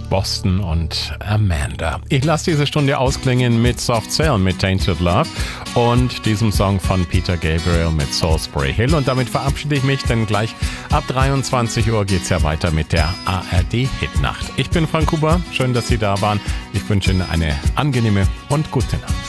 Boston und Amanda. Ich lasse diese Stunde ausklingen mit Soft Cell mit Tainted Love und diesem Song von Peter Gabriel mit Salisbury Hill. Und damit verabschiede ich mich, denn gleich ab 23 Uhr geht es ja weiter mit der ARD-Hitnacht. Ich bin Frank Huber, schön, dass Sie da waren. Ich wünsche Ihnen eine angenehme und gute Nacht.